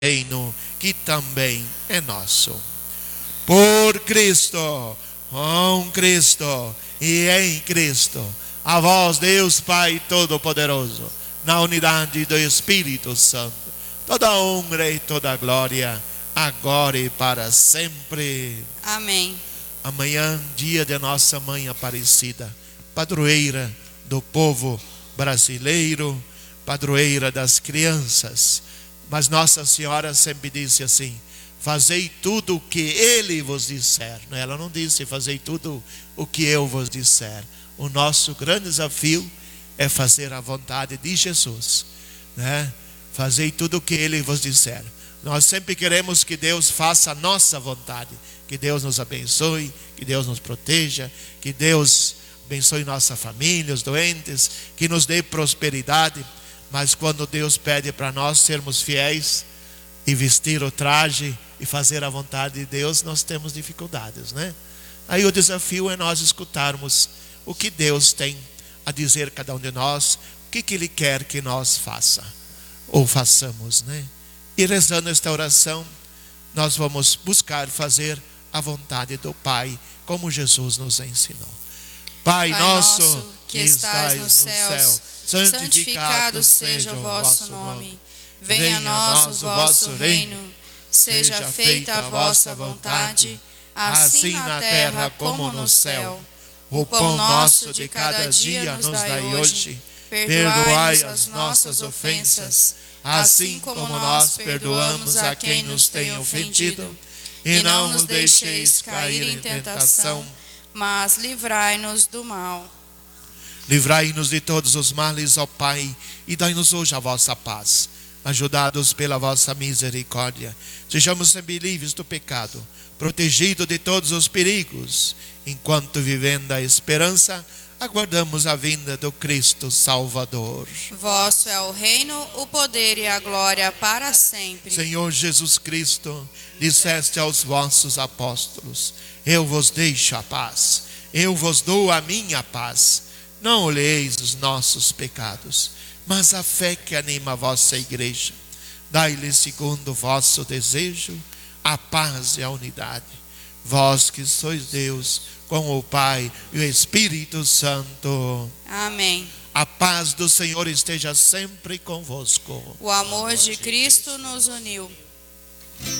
reino que também é nosso. Por Cristo, com Cristo e em Cristo, a vós, Deus Pai Todo-Poderoso, na unidade do Espírito Santo, toda honra e toda glória, agora e para sempre. Amém. Amanhã, dia de nossa Mãe Aparecida, padroeira do povo brasileiro, padroeira das crianças. Mas Nossa Senhora sempre disse assim: fazei tudo o que Ele vos disser. Ela não disse fazei tudo o que eu vos disser. O nosso grande desafio é fazer a vontade de Jesus, né? Fazei tudo o que Ele vos disser. Nós sempre queremos que Deus faça a nossa vontade, que Deus nos abençoe, que Deus nos proteja, que Deus abençoe nossa família, os doentes, que nos dê prosperidade. Mas quando Deus pede para nós sermos fiéis e vestir o traje e fazer a vontade de Deus, nós temos dificuldades, né? Aí o desafio é nós escutarmos o que Deus tem a dizer a cada um de nós, o que Ele quer que nós façamos, né? E rezando esta oração, nós vamos buscar fazer a vontade do Pai, como Jesus nos ensinou. Pai nosso que estais nos céus, santificado seja o vosso nome. Venha a nós o vosso reino. Seja feita a vossa vontade, assim na terra como no céu. O pão nosso de cada dia nos dai hoje. Perdoai as nossas ofensas, assim como nós perdoamos a quem nos tem ofendido. E não nos deixeis cair em tentação, mas livrai-nos do mal. Livrai-nos de todos os males, ó Pai, e dai-nos hoje a vossa paz. Ajudados pela vossa misericórdia, sejamos sempre livres do pecado, protegidos de todos os perigos, enquanto vivendo a esperança, aguardamos a vinda do Cristo Salvador. Vosso é o reino, o poder e a glória para sempre. Senhor Jesus Cristo, disseste aos vossos apóstolos: eu vos deixo a paz, eu vos dou a minha paz. Não olheis os nossos pecados, mas a fé que anima a vossa igreja. Dai-lhe segundo o vosso desejo a paz e a unidade. Vós que sois Deus, com o Pai e o Espírito Santo. Amém. A paz do Senhor esteja sempre convosco. O amor de Cristo nos uniu.